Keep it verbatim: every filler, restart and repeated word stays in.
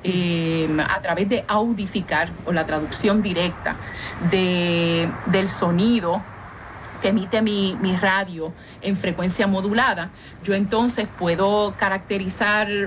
eh, a través de audificar o la traducción directa de, del sonido que emite mi, mi radio en frecuencia modulada, yo entonces puedo caracterizar